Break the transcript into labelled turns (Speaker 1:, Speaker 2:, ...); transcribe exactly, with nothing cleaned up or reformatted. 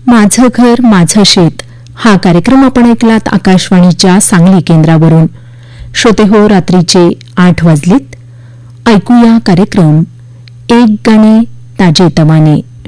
Speaker 1: माझं घर माझं शेत हा कार्यक्रम आपण ऐकलात आकाशवाणीच्या सांगली केंद्रावरून. श्रोते हो, रात्रीचे आठ वाजलेत. ऐकूया कार्यक्रम एक गाणे ताजे तवाने.